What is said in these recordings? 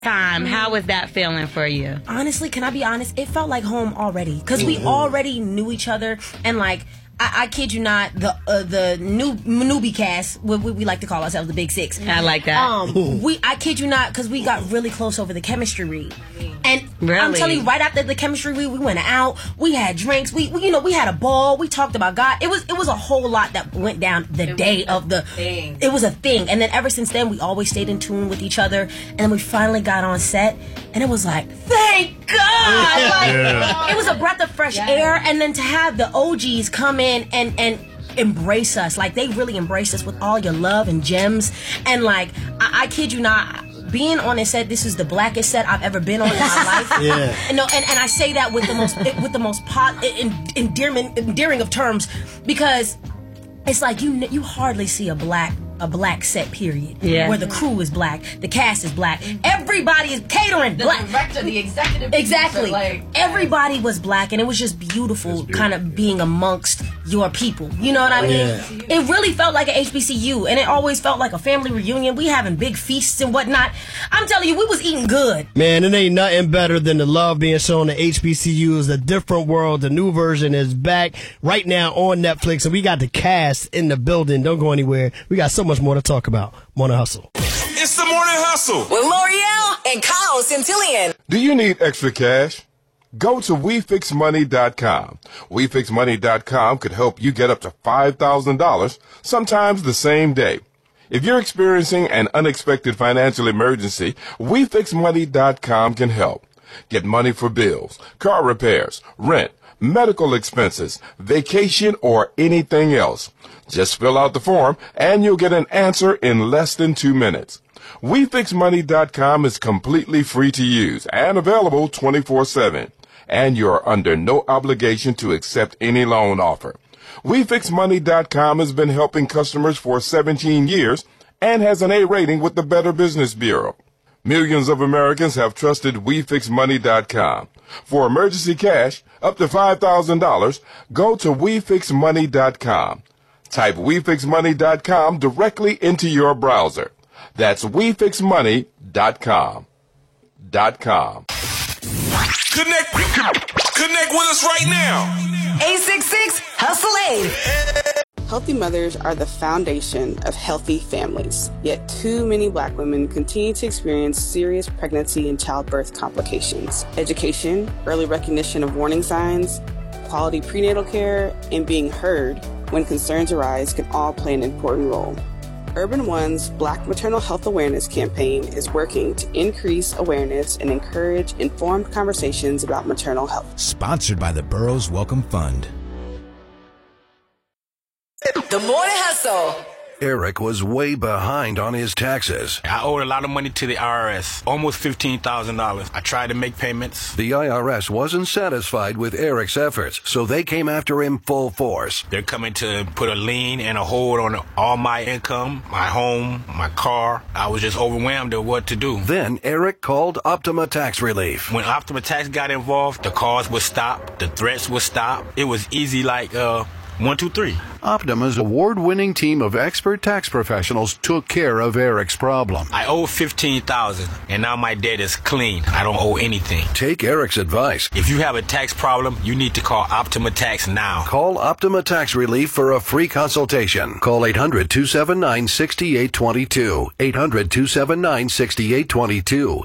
time, how was that feeling for you? Honestly, can I be honest? It felt like home already, because we already knew each other, and like I kid you not, the new newbie cast, we like to call ourselves the Big Six. I like that. I kid you not, because we got really close over the chemistry read, and really? I'm telling you, right after the chemistry read, we went out, we had drinks, we had a ball, we talked about God. It was a whole lot that went down the day of the thing. It was a thing, and then ever since then, we always stayed in tune with each other, and then we finally got on set, and it was like, thank God! Like, it was a breath of fresh air, and then to have the OGs come in and embrace us, like they really embraced us with all your love and gems, and like I kid you not, being on a set, this is the blackest set I've ever been on in my life. Yeah. And I say that with the most endearing of terms, because it's like you hardly see a black set, period. Yeah. Where the crew is black, the cast is black, everybody is catering black. The director, the executive exactly. producer, Everybody was black, and it was just beautiful, kind of being amongst your people. You know what I mean? Yeah. It really felt like an HBCU, and it always felt like a family reunion. We having big feasts and whatnot. I'm telling you, we was eating good. Man, it ain't nothing better than the love being shown to HBCUs. A Different World, the new version, is back right now on Netflix, and we got the cast in the building. Don't go anywhere. We got so much more to talk about. Morning Hustle. It's the Morning Hustle with L'Oreal and Kyle Centillion. Do you need extra cash? Go to WeFixMoney.com. WeFixMoney.com could help you get up to $5,000, sometimes the same day. If you're experiencing an unexpected financial emergency, WeFixMoney.com can help. Get money for bills, car repairs, rent, medical expenses, vacation, or anything else. Just fill out the form and you'll get an answer in less than 2 minutes. WeFixMoney.com is completely free to use and available 24/7. And you're under no obligation to accept any loan offer. WeFixMoney.com has been helping customers for 17 years and has an A rating with the Better Business Bureau. Millions of Americans have trusted WeFixMoney.com. For emergency cash, up to $5,000, go to WeFixMoney.com. Type WeFixMoney.com directly into your browser. That's WeFixMoney.com. Connect with us right now. 866-HUSTLE-8. Healthy mothers are the foundation of healthy families. Yet too many Black women continue to experience serious pregnancy and childbirth complications. Education, early recognition of warning signs, quality prenatal care, and being heard when concerns arise can all play an important role. Urban One's Black Maternal Health Awareness campaign is working to increase awareness and encourage informed conversations about maternal health. Sponsored by the Burroughs Welcome Fund. The Morning Hustle. Eric was way behind on his taxes. I owed a lot of money to the IRS, almost $15,000. I tried to make payments. The IRS wasn't satisfied with Eric's efforts, so they came after him full force. They're coming to put a lien and a hold on all my income, my home, my car. I was just overwhelmed at what to do. Then Eric called Optima Tax Relief. When Optima Tax got involved, the calls would stop, the threats would stop. It was easy like 1, 2, 3. Optima's award-winning team of expert tax professionals took care of Eric's problem. I owe $15,000, and now my debt is clean. I don't owe anything. Take Eric's advice. If you have a tax problem, you need to call Optima Tax now. Call Optima Tax Relief for a free consultation. Call 800-279-6822. 800-279-6822.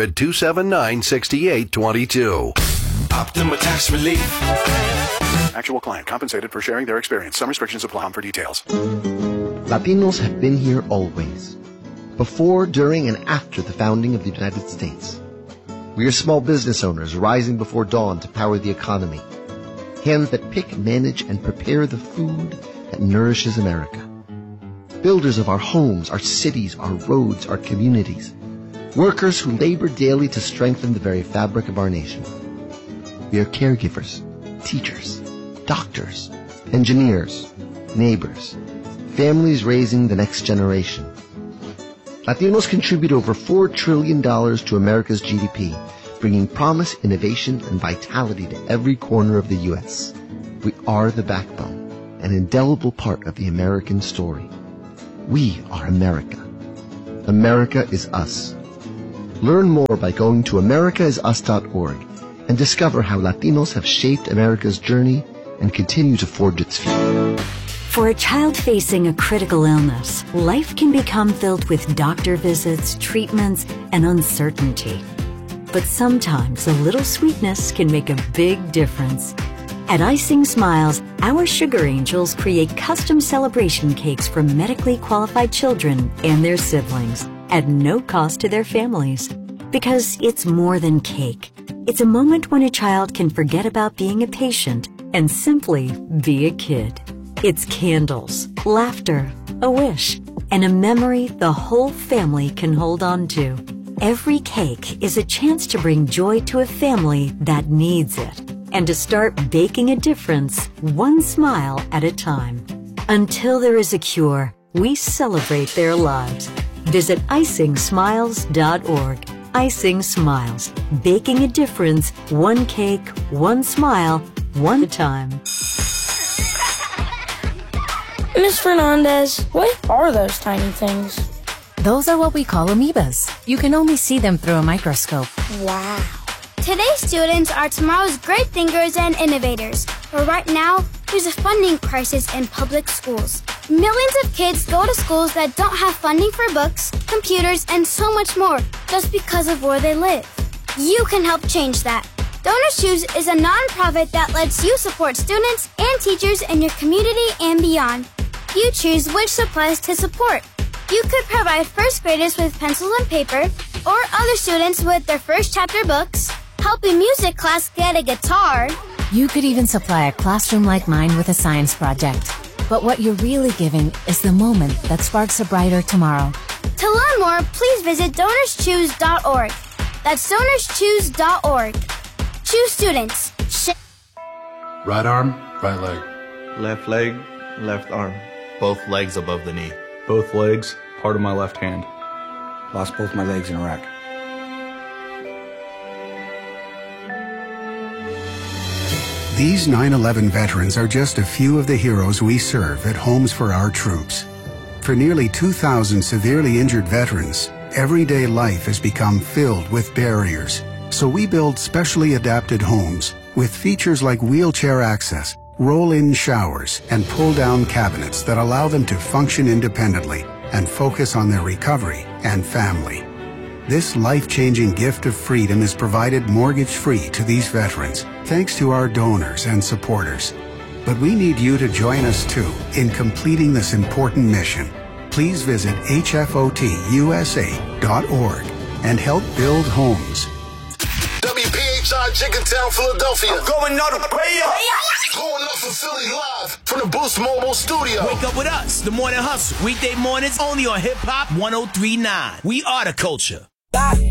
800-279-6822. Optima Tax Relief. Actual client compensated for sharing their experience. Some restrictions apply. For details. Latinos have been here always. Before, during, and after the founding of the United States. We are small business owners rising before dawn to power the economy. Hands that pick, manage, and prepare the food that nourishes America. Builders of our homes, our cities, our roads, our communities. Workers who labor daily to strengthen the very fabric of our nation. We are caregivers, teachers, doctors, engineers, neighbors, families raising the next generation. Latinos contribute over $4 trillion to America's GDP, bringing promise, innovation, and vitality to every corner of the U.S. We are the backbone, an indelible part of the American story. We are America. America is us. Learn more by going to americaisus.org and discover how Latinos have shaped America's journey and continue to forge its future. For a child facing a critical illness, life can become filled with doctor visits, treatments, and uncertainty. But sometimes a little sweetness can make a big difference. At Icing Smiles, our Sugar Angels create custom celebration cakes for medically qualified children and their siblings at no cost to their families. Because it's more than cake. It's a moment when a child can forget about being a patient and simply be a kid. It's candles, laughter, a wish, and a memory the whole family can hold on to. Every cake is a chance to bring joy to a family that needs it, and to start baking a difference one smile at a time. Until there is a cure, we celebrate their lives. Visit icingsmiles.org. Icing Smiles, baking a difference, one cake, one smile, one time. Ms. Fernandez, what are those tiny things? Those are what we call amoebas. You can only see them through a microscope. Wow. Today's students are tomorrow's great thinkers and innovators. But right now, there's a funding crisis in public schools. Millions of kids go to schools that don't have funding for books, computers, and so much more just because of where they live. You can help change that. Donors Choose is a nonprofit that lets you support students and teachers in your community and beyond. You choose which supplies to support. You could provide first graders with pencils and paper, or other students with their first chapter books, help a music class get a guitar. You could even supply a classroom like mine with a science project. But what you're really giving is the moment that sparks a brighter tomorrow. To learn more, please visit DonorsChoose.org. That's DonorsChoose.org. Choose students. Right arm, right leg. Left leg, left arm. Both legs above the knee. Both legs, part of my left hand. Lost both my legs in Iraq. These 9/11 veterans are just a few of the heroes we serve at Homes for Our Troops. For nearly 2,000 severely injured veterans, everyday life has become filled with barriers. So we build specially adapted homes with features like wheelchair access, roll-in showers, and pull-down cabinets that allow them to function independently and focus on their recovery and family. This life-changing gift of freedom is provided mortgage-free to these veterans, thanks to our donors and supporters. But we need you to join us too in completing this important mission. Please visit hfotusa.org and help build homes. WPHI Jenkintown, Philadelphia. I'm going out to pay up. Going up for Philly live from the Boost Mobile Studio. Wake up with us, The Morning Hustle. Weekday mornings only on Hip Hop 103.9. We are the culture.